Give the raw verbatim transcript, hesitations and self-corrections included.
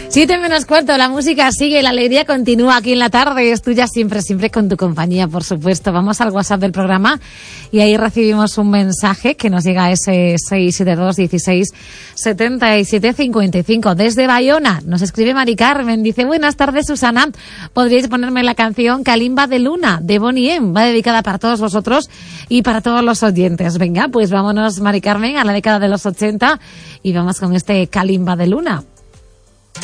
Siete menos cuarto, la música sigue, la alegría continúa aquí en la tarde, es tuya siempre, siempre con tu compañía, por supuesto. Vamos al WhatsApp del programa y ahí recibimos un mensaje que nos llega a ese seis siete dos, dieciséis, setenta y siete, cincuenta y cinco. Desde Bayona nos escribe Mari Carmen, dice: buenas tardes, Susana, podríais ponerme la canción Kalimba de Luna, de Bonnie M, va dedicada para todos vosotros y para todos los oyentes. Venga, pues vámonos, Mari Carmen, a la década de los ochenta y vamos con este Kalimba de Luna.